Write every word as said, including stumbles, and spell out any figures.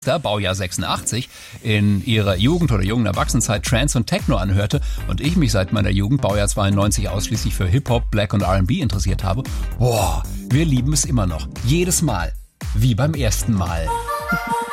Schwester, Baujahr sechsundachtzig, in ihrer Jugend oder jungen Erwachsenenzeit Trance und Techno anhörte und ich mich seit meiner Jugend, Baujahr zweiundneunzig, ausschließlich für Hip-Hop, Black und R and B interessiert habe, boah, wir lieben es immer noch. Jedes Mal. Wie beim ersten Mal.